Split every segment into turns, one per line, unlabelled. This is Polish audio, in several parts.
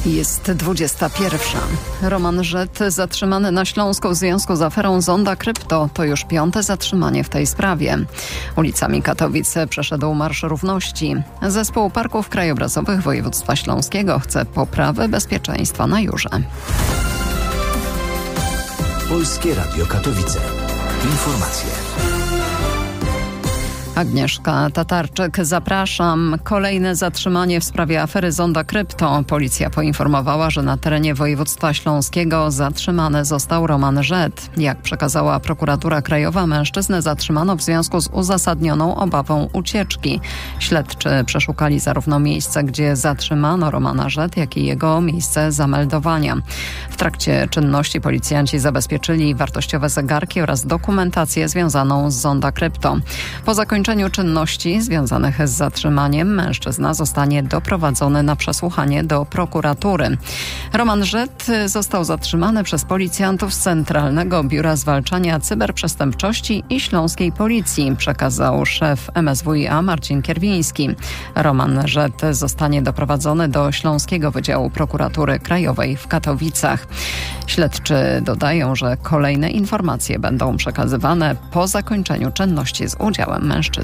Jest 21. Roman Żet zatrzymany na Śląsku w związku z aferą Zonda Krypto. To już 5. zatrzymanie w tej sprawie. Ulicami Katowic przeszedł Marsz Równości. Zespół Parków Krajobrazowych Województwa Śląskiego chce poprawy bezpieczeństwa na Jurze.
Polskie Radio Katowice. Informacje.
Agnieszka Tatarczyk, zapraszam. Kolejne zatrzymanie w sprawie afery Zonda Krypto. Policja poinformowała, że na terenie województwa śląskiego zatrzymany został Roman Żet. Jak przekazała prokuratura krajowa, mężczyznę zatrzymano w związku z uzasadnioną obawą ucieczki. Śledczy przeszukali zarówno miejsce, gdzie zatrzymano Romana Żet, jak i jego miejsce zameldowania. W trakcie czynności policjanci zabezpieczyli wartościowe zegarki oraz dokumentację związaną z Zonda Krypto. Po zakończeniu czynności związanych z zatrzymaniem mężczyzna zostanie doprowadzony na przesłuchanie do prokuratury. Roman Żet został zatrzymany przez policjantów z Centralnego Biura Zwalczania Cyberprzestępczości i Śląskiej Policji, przekazał szef MSWiA Marcin Kierwiński. Roman Żet zostanie doprowadzony do Śląskiego Wydziału Prokuratury Krajowej w Katowicach. Śledczy dodają, że kolejne informacje będą przekazywane po zakończeniu czynności z udziałem mężczyzny.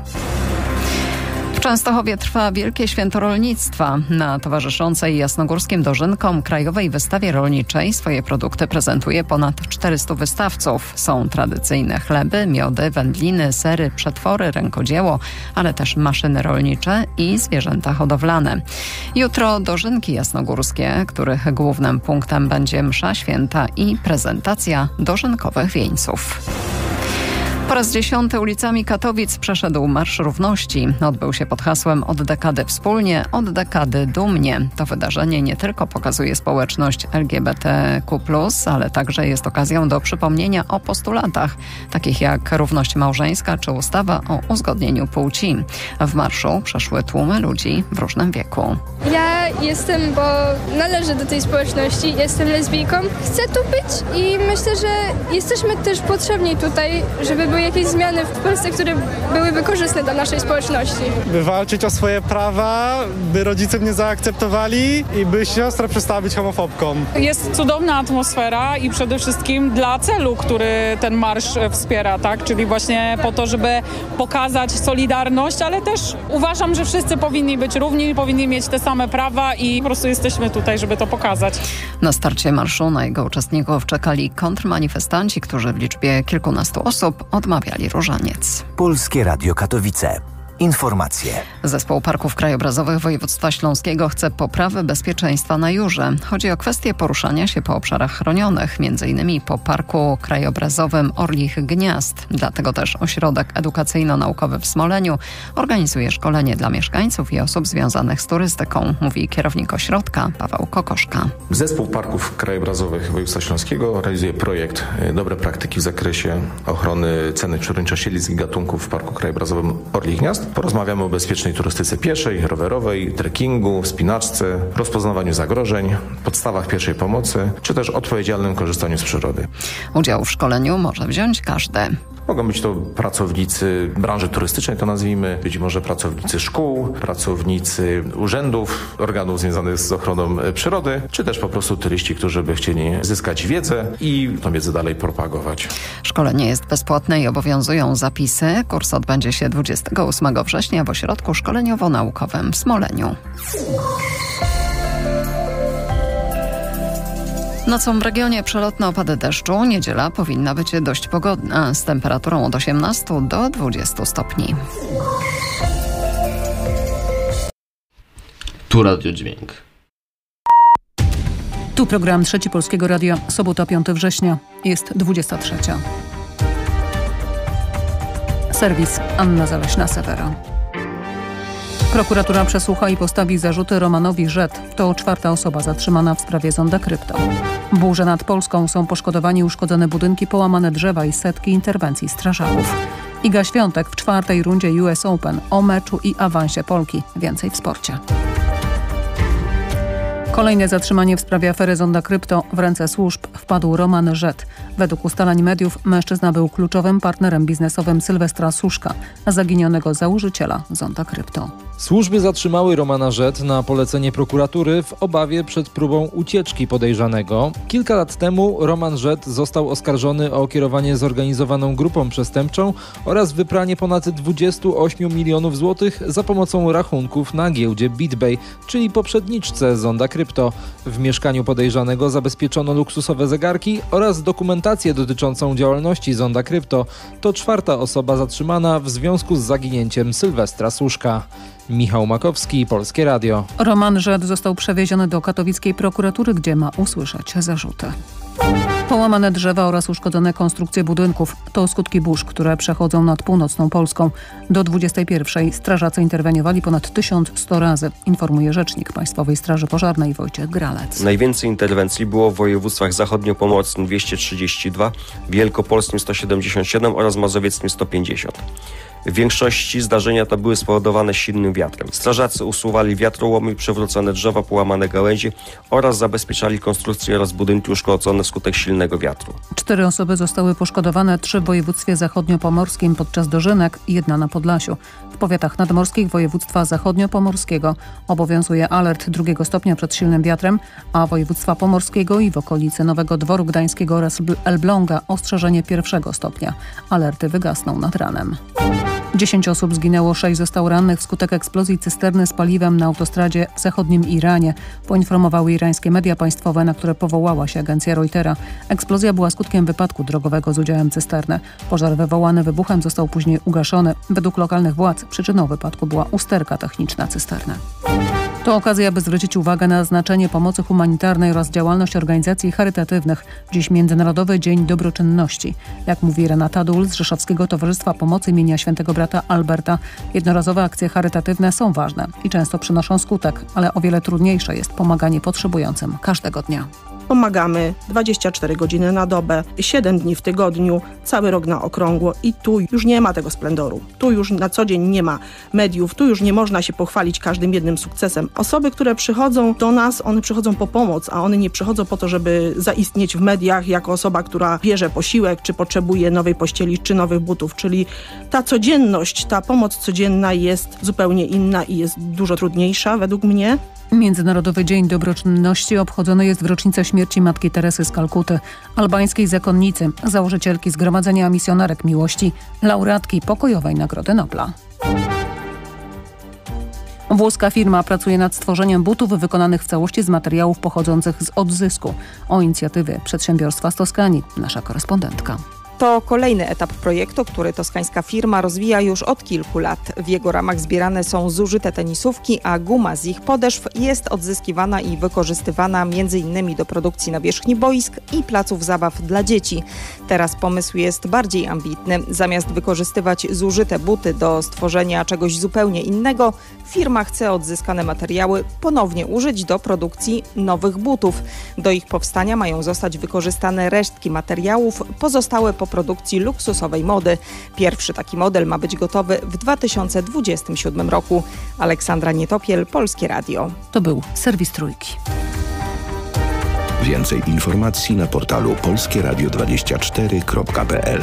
W Częstochowie trwa Wielkie Święto Rolnictwa. Na towarzyszącej jasnogórskim dożynkom Krajowej Wystawie Rolniczej swoje produkty prezentuje ponad 400 wystawców. Są tradycyjne chleby, miody, wędliny, sery, przetwory, rękodzieło, ale też maszyny rolnicze i zwierzęta hodowlane. Jutro dożynki jasnogórskie, których głównym punktem będzie msza święta i prezentacja dożynkowych wieńców. Po raz 10 ulicami Katowic przeszedł Marsz Równości. Odbył się pod hasłem „Od dekady wspólnie, od dekady dumnie”. To wydarzenie nie tylko pokazuje społeczność LGBTQ+, ale także jest okazją do przypomnienia o postulatach, takich jak równość małżeńska czy ustawa o uzgodnieniu płci. W marszu przeszły tłumy ludzi w różnym wieku.
Ja jestem, bo należę do tej społeczności, jestem lesbijką. Chcę tu być i myślę, że jesteśmy też potrzebni tutaj, żeby były jakieś zmiany w Polsce, które byłyby korzystne dla naszej społeczności.
By walczyć o swoje prawa, by rodzice mnie zaakceptowali i by siostra przestała być homofobką.
Jest cudowna atmosfera i przede wszystkim dla celu, który ten marsz wspiera, tak? Czyli właśnie po to, żeby pokazać solidarność, ale też uważam, że wszyscy powinni być równi, powinni mieć te same prawa i po prostu jesteśmy tutaj, żeby to pokazać.
Na starcie marszu na jego uczestników czekali kontrmanifestanci, którzy w liczbie kilkunastu osób odmawiali różaniec.
Polskie Radio Katowice. Informacje.
Zespół Parków Krajobrazowych Województwa Śląskiego chce poprawy bezpieczeństwa na Jurze. Chodzi o kwestię poruszania się po obszarach chronionych, m.in. po Parku Krajobrazowym Orlich Gniazd. Dlatego też Ośrodek Edukacyjno-Naukowy w Smoleniu organizuje szkolenie dla mieszkańców i osób związanych z turystyką, mówi kierownik ośrodka Paweł Kokoszka.
Zespół Parków Krajobrazowych Województwa Śląskiego realizuje projekt Dobre praktyki w zakresie ochrony cennych przyrodniczo siedlisk i gatunków w Parku Krajobrazowym Orlich Gniazd. Porozmawiamy o bezpiecznej turystyce pieszej, rowerowej, trekkingu, wspinaczce, rozpoznawaniu zagrożeń, podstawach pierwszej pomocy, czy też odpowiedzialnym korzystaniu z przyrody.
Udział w szkoleniu może wziąć każdy.
Mogą być to pracownicy branży turystycznej, to nazwijmy, być może pracownicy szkół, pracownicy urzędów, organów związanych z ochroną przyrody, czy też po prostu turyści, którzy by chcieli zyskać wiedzę i tą wiedzę dalej propagować.
Szkolenie jest bezpłatne i obowiązują zapisy. Kurs odbędzie się 28 września w Ośrodku Szkoleniowo-Naukowym w Smoleniu. Nocą w regionie przelotne opady deszczu. Niedziela powinna być dość pogodna, z temperaturą od 18 do 20 stopni.
Tu Radiodźwięk.
Tu program Trzeci Polskiego Radia, sobota 5 września, jest 23. Serwis Anna Zaleśna-Sewera. Prokuratura przesłucha i postawi zarzuty Romanowi Żet. To 4. osoba zatrzymana w sprawie Zonda Krypto. Burze nad Polską, są poszkodowani i uszkodzone budynki, połamane drzewa i setki interwencji strażaków. Iga Świątek w 4. rundzie US Open. O meczu i awansie Polki. Więcej w sporcie. Kolejne zatrzymanie w sprawie afery Zonda Krypto. W ręce służb wpadł Roman Żet. Według ustaleń mediów mężczyzna był kluczowym partnerem biznesowym Sylwestra Suszka, zaginionego założyciela Zonda Krypto.
Służby zatrzymały Romana Żet na polecenie prokuratury w obawie przed próbą ucieczki podejrzanego. Kilka lat temu Roman Żet został oskarżony o kierowanie zorganizowaną grupą przestępczą oraz wypranie ponad 28 milionów złotych za pomocą rachunków na giełdzie BitBay, czyli poprzedniczce Zonda Krypto. W mieszkaniu podejrzanego zabezpieczono luksusowe zegarki oraz dokumentację dotyczącą działalności Zonda Krypto. To czwarta osoba zatrzymana w związku z zaginięciem Sylwestra Suszka. Michał Makowski, Polskie Radio.
Roman Żet został przewieziony do katowickiej prokuratury, gdzie ma usłyszeć zarzuty. Połamane drzewa oraz uszkodzone konstrukcje budynków to skutki burz, które przechodzą nad północną Polską. Do 21:00 strażacy interweniowali ponad 1100 razy, informuje rzecznik Państwowej Straży Pożarnej Wojciech Gralec.
Najwięcej interwencji było w województwach zachodniopomorskim 232, wielkopolskim 177 oraz mazowieckim 150. W większości zdarzenia te były spowodowane silnym wiatrem. Strażacy usuwali wiatrołomy, przewrócone drzewa, połamane gałęzie oraz zabezpieczali konstrukcje oraz budynki uszkodzone wskutek silnego wiatru.
4 osoby zostały poszkodowane, 3 w województwie zachodniopomorskim podczas dożynek, 1 na Podlasiu. W powiatach nadmorskich województwa zachodniopomorskiego obowiązuje alert 2 stopnia przed silnym wiatrem, a województwa pomorskiego i w okolicy Nowego Dworu Gdańskiego oraz Elbląga ostrzeżenie 1 stopnia. Alerty wygasną nad ranem. 10 osób zginęło, 6 zostało rannych wskutek eksplozji cysterny z paliwem na autostradzie w zachodnim Iranie, poinformowały irańskie media państwowe, na które powołała się agencja Reutera. Eksplozja była skutkiem wypadku drogowego z udziałem cysterny. Pożar wywołany wybuchem został później ugaszony. Według lokalnych władz przyczyną wypadku była usterka techniczna cysterny. To okazja, by zwrócić uwagę na znaczenie pomocy humanitarnej oraz działalność organizacji charytatywnych. Dziś Międzynarodowy Dzień Dobroczynności. Jak mówi Renata Dul z Rzeszowskiego Towarzystwa Pomocy imienia Świętego Brata Alberta, jednorazowe akcje charytatywne są ważne i często przynoszą skutek, ale o wiele trudniejsze jest pomaganie potrzebującym każdego dnia.
Pomagamy 24 godziny na dobę, 7 dni w tygodniu, cały rok na okrągło i tu już nie ma tego splendoru. Tu już na co dzień nie ma mediów, tu już nie można się pochwalić każdym jednym sukcesem. Osoby, które przychodzą do nas, one przychodzą po pomoc, a one nie przychodzą po to, żeby zaistnieć w mediach jako osoba, która bierze posiłek, czy potrzebuje nowej pościeli, czy nowych butów. Czyli ta codzienność, ta pomoc codzienna jest zupełnie inna i jest dużo trudniejsza według mnie.
Międzynarodowy Dzień Dobroczynności obchodzony jest w rocznicę śmierci Matki Teresy z Kalkuty, albańskiej zakonnicy, założycielki Zgromadzenia Misjonarek Miłości, laureatki Pokojowej Nagrody Nobla. Włoska firma pracuje nad stworzeniem butów wykonanych w całości z materiałów pochodzących z odzysku. O inicjatywie przedsiębiorstwa z Toskanii nasza korespondentka.
To kolejny etap projektu, który toskańska firma rozwija już od kilku lat. W jego ramach zbierane są zużyte tenisówki, a guma z ich podeszw jest odzyskiwana i wykorzystywana m.in. do produkcji nawierzchni boisk i placów zabaw dla dzieci. Teraz pomysł jest bardziej ambitny. Zamiast wykorzystywać zużyte buty do stworzenia czegoś zupełnie innego, firma chce odzyskane materiały ponownie użyć do produkcji nowych butów. Do ich powstania mają zostać wykorzystane resztki materiałów pozostałe po produkcji luksusowej mody. Pierwszy taki model ma być gotowy w 2027 roku. Aleksandra Nietopiel, Polskie Radio.
To był serwis Trójki.
Więcej informacji na portalu polskieradio24.pl.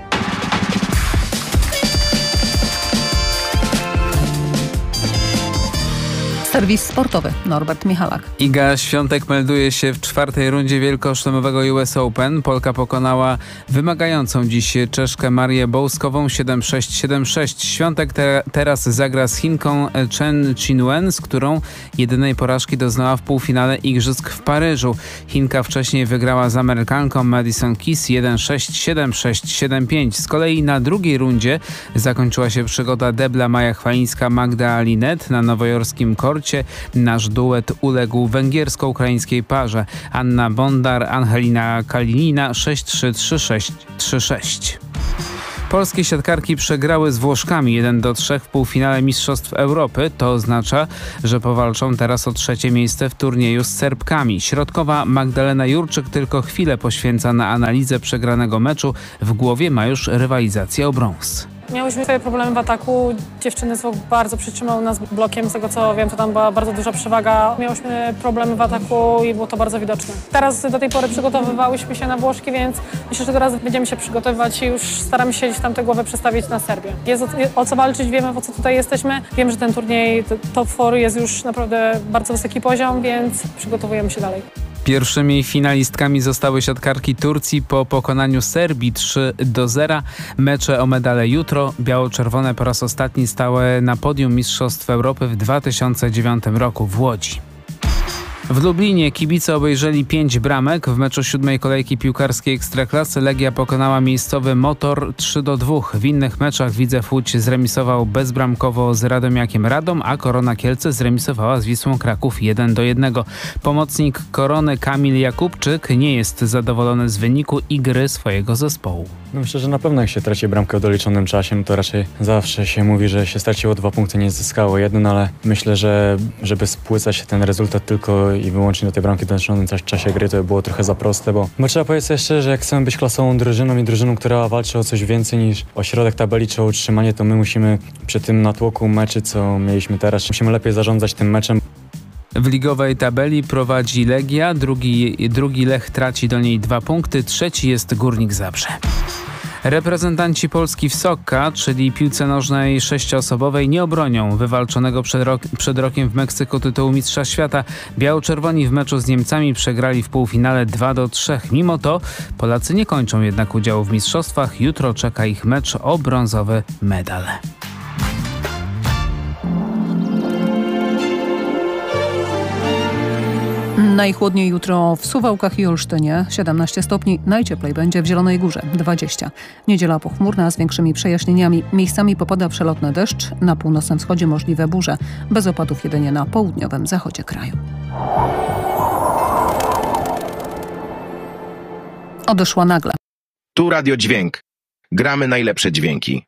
Serwis sportowy. Norbert Michalak.
Iga Świątek melduje się w 4. rundzie wielkoszlemowego US Open. Polka pokonała wymagającą dziś Czeszkę Marię Bołskową 7-6, 7-6. Świątek teraz zagra z Chinką Chen Qinwen, z którą jedynej porażki doznała w półfinale Igrzysk w Paryżu. Chinka wcześniej wygrała z Amerykanką Madison Keys 1-6, 7-6, 7-5. Z kolei na drugiej rundzie zakończyła się przygoda debla Maja Chwalińska-Magda Linet na nowojorskim korcie. Nasz duet uległ węgiersko-ukraińskiej parze. Anna Bondar, Angelina Kalinina 6-3, 3-6, 3-6. Polskie siatkarki przegrały z Włoszkami 1-3 w półfinale Mistrzostw Europy. To oznacza, że powalczą teraz o 3. miejsce w turnieju z Serbkami. Środkowa Magdalena Jurczyk tylko chwilę poświęca na analizę przegranego meczu. W głowie ma już rywalizację o brąz.
Miałyśmy swoje problemy w ataku. Dziewczyny z Włoch bardzo przytrzymały nas blokiem. Z tego co wiem, to tam była bardzo duża przewaga. Miałyśmy problemy w ataku i było to bardzo widoczne. Teraz do tej pory przygotowywałyśmy się na Włoszki, więc myślę, że teraz będziemy się przygotowywać i już staramy się gdzieś tam te głowy przestawić na Serbię. Jest o co walczyć, wiemy po co tutaj jesteśmy. Wiem, że ten turniej Top 4 jest już naprawdę bardzo wysoki poziom, więc przygotowujemy się dalej.
Pierwszymi finalistkami zostały siatkarki Turcji po pokonaniu Serbii 3-0. Mecze o medale jutro. Biało-czerwone po raz ostatni stały na podium Mistrzostw Europy w 2009 roku w Łodzi. W Lublinie kibice obejrzeli 5 bramek. W meczu 7. kolejki piłkarskiej Ekstraklasy Legia pokonała miejscowy Motor 3-2. W innych meczach Widzew Łódź zremisował bezbramkowo z Radomiakiem Radom, a Korona Kielce zremisowała z Wisłą Kraków 1-1. Pomocnik Korony Kamil Jakubczyk nie jest zadowolony z wyniku i gry swojego zespołu.
Myślę, że na pewno jak się traci bramkę w doliczonym czasie, to raczej zawsze się mówi, że się straciło 2 punkty, nie zyskało 1, ale myślę, że żeby spłycać się ten rezultat tylko i wyłącznie do tej bramki w doliczonym czasie gry, to by było trochę za proste, bo trzeba powiedzieć jeszcze, że jak chcemy być klasową drużyną i drużyną, która walczy o coś więcej niż o środek tabeli czy o utrzymanie, to my musimy przy tym natłoku meczy, co mieliśmy teraz, musimy lepiej zarządzać tym meczem.
W ligowej tabeli prowadzi Legia, drugi Lech traci do niej 2 punkty, trzeci jest Górnik Zabrze. Reprezentanci Polski w soccer, czyli piłce nożnej 6-osobowej, nie obronią wywalczonego przed rokiem w Meksyku tytułu Mistrza Świata. Biało-czerwoni w meczu z Niemcami przegrali w półfinale 2-3. Mimo to Polacy nie kończą jednak udziału w mistrzostwach. Jutro czeka ich mecz o brązowy medal.
Najchłodniej jutro w Suwałkach i Olsztynie 17 stopni, najcieplej będzie w Zielonej Górze 20. Niedziela pochmurna z większymi przejaśnieniami. Miejscami popada przelotny deszcz, na północnym wschodzie możliwe burze, bez opadów jedynie na południowym zachodzie kraju. Odeszła nagle.
Tu Radio Dźwięk. Gramy najlepsze dźwięki.